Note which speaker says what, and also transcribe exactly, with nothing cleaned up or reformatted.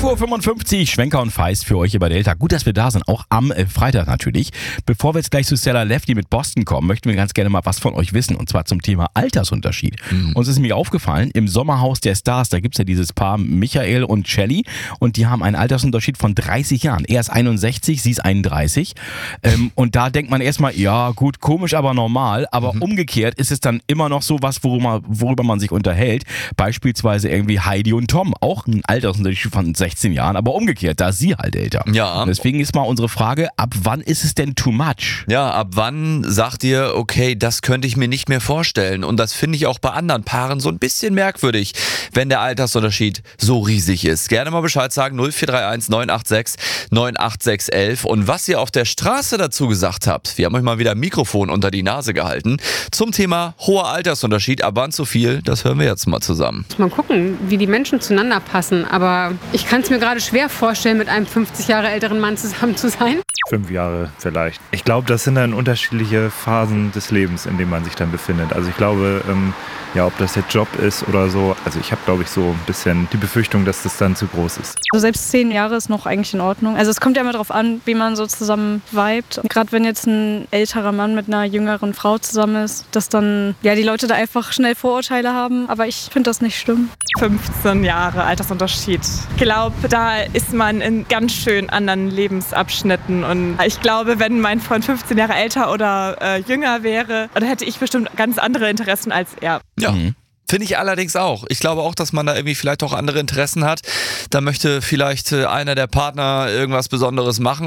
Speaker 1: fünf Uhr fünfundfünfzig, Schwenker und Feist für euch hier bei Delta. Gut, dass wir da sind, auch am äh, Freitag natürlich. Bevor wir jetzt gleich zu Stella Lefty mit Boston kommen, möchten wir ganz gerne mal was von euch wissen. Und zwar zum Thema Altersunterschied. Mhm. Uns ist nämlich aufgefallen, im Sommerhaus der Stars, da gibt es ja dieses Paar Michael und Shelly. Und die haben einen Altersunterschied von dreißig Jahren. Er ist einundsechzig, sie ist einunddreißig. Ähm, und da denkt man erstmal, ja gut, komisch, aber normal. Aber mhm. umgekehrt ist es dann immer noch so was, worüber, worüber man sich unterhält. Beispielsweise irgendwie Heidi und Tom. Auch ein Altersunterschied von sechzehn Jahren, aber umgekehrt, da ist sie halt älter.
Speaker 2: Ja.
Speaker 1: Und deswegen ist mal unsere Frage, ab wann ist es denn too much?
Speaker 2: Ja, ab wann sagt ihr, okay, das könnte ich mir nicht mehr vorstellen. Und das finde ich auch bei anderen Paaren so ein bisschen merkwürdig, wenn der Altersunterschied so riesig ist. Gerne mal Bescheid sagen, null vier drei eins neun acht sechs neun acht sechs eins. Und was ihr auf der Straße dazu gesagt habt, wir haben euch mal wieder ein Mikrofon unter die Nase gehalten, zum Thema hoher Altersunterschied, ab wann zu viel, das hören wir jetzt mal zusammen.
Speaker 3: Mal gucken, wie die Menschen zueinander passen, aber ich kann es mir gerade schwer vorstellen, mit einem fünfzig Jahre älteren Mann zusammen zu sein.
Speaker 4: Fünf Jahre vielleicht. Ich glaube, das sind dann unterschiedliche Phasen des Lebens, in denen man sich dann befindet. Also ich glaube, ähm, ja, ob das jetzt Job ist oder so, also ich habe, glaube ich, so ein bisschen die Befürchtung, dass das dann zu groß ist.
Speaker 5: Also selbst zehn Jahre ist noch eigentlich in Ordnung. Also es kommt ja immer darauf an, wie man so zusammen vibet. Gerade wenn jetzt ein älterer Mann mit einer jüngeren Frau zusammen ist, dass dann ja die Leute da einfach schnell Vorurteile haben. Aber ich finde das nicht schlimm.
Speaker 6: fünfzehn Jahre Altersunterschied. Ich glaube, da ist man in ganz schön anderen Lebensabschnitten. Und ich glaube, wenn mein Freund fünfzehn Jahre älter oder äh, jünger wäre, dann hätte ich bestimmt ganz andere Interessen als er.
Speaker 2: Ja. Mhm. Finde ich allerdings auch. Ich glaube auch, dass man da irgendwie vielleicht auch andere Interessen hat. Da möchte vielleicht einer der Partner irgendwas Besonderes machen.